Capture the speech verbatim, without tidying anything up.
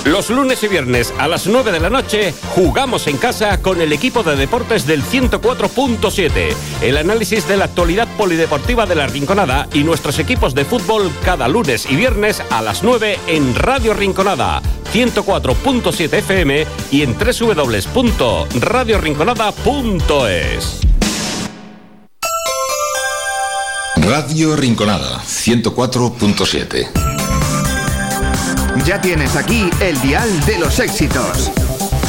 Los lunes y viernes a las nueve de la noche jugamos en casa con el equipo de deportes del ciento cuatro punto siete. El análisis de la actualidad polideportiva de La Rinconada y nuestros equipos de fútbol cada lunes y viernes a las nueve en Radio Rinconada, ciento cuatro punto siete F M y en doble u doble u doble u punto radio rinconada punto es. Radio Rinconada, ciento cuatro punto siete. Ya tienes aquí el dial de los éxitos.